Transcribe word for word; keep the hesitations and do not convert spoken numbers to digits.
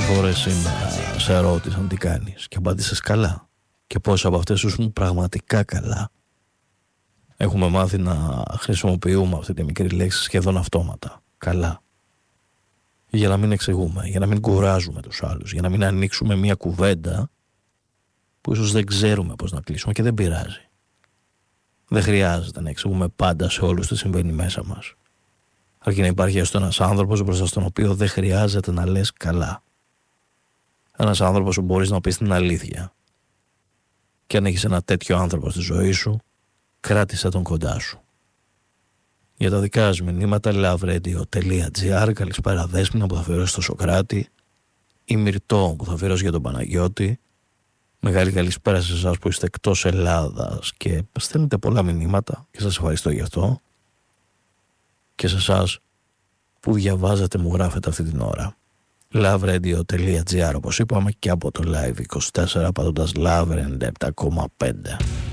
φορές σήμερα σε ρώτησαν τι κάνεις και απάντησες καλά. Και πόσες από αυτές ήσουν πραγματικά καλά. Έχουμε μάθει να χρησιμοποιούμε αυτή τη μικρή λέξη σχεδόν αυτόματα. Καλά. Για να μην εξηγούμε, για να μην κουράζουμε τους άλλους, για να μην ανοίξουμε μια κουβέντα που ίσως δεν ξέρουμε πώς να κλείσουμε και δεν πειράζει. Δεν χρειάζεται να εξηγούμε πάντα σε όλους τι συμβαίνει μέσα μας. Αρκεί να υπάρχει έστω ένας άνθρωπος μπροστά στον οποίο δεν χρειάζεται να λες καλά. Ένας άνθρωπος που μπορείς να πεις την αλήθεια. Και αν έχεις ένα τέτοιο άνθρωπο στη ζωή σου, κράτησε τον κοντά σου. Για τα δικά σου μηνύματα loveradio.gr. Καλησπέρα Δέσποινα που θα αφιερώσει στο Σοκράτη, ή Μυρτώ που θα αφιερώσει για τον Παναγιώτη. Μεγάλη καλησπέρα σε εσάς που είστε εκτός Ελλάδας και στέλνετε πολλά μηνύματα και σας ευχαριστώ γι' αυτό. Και σε εσάς που διαβάζετε μου γράφετε αυτή την ώρα. loveradio.gr όπως είπαμε και από το Live είκοσι τέσσερα πατώντας Love ενενήντα επτά κόμμα πέντε.